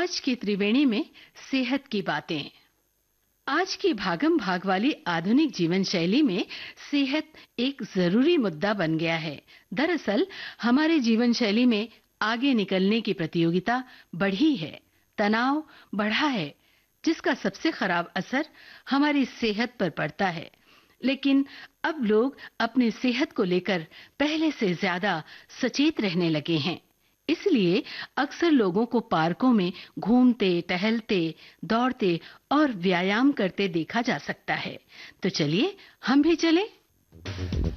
आज की त्रिवेणी में सेहत की बातें। आज की भागम भाग वाली आधुनिक जीवन शैली में सेहत एक जरूरी मुद्दा बन गया है। दरअसल हमारे जीवन शैली में आगे निकलने की प्रतियोगिता बढ़ी है, तनाव बढ़ा है, जिसका सबसे खराब असर हमारी सेहत पर पड़ता है। लेकिन अब लोग अपनी सेहत को लेकर पहले से ज्यादा सचेत रहने लगे हैं। इसलिए अक्सर लोगों को पार्कों में घूमते, टहलते, दौड़ते और व्यायाम करते देखा जा सकता है। तो चलिए हम भी चलें।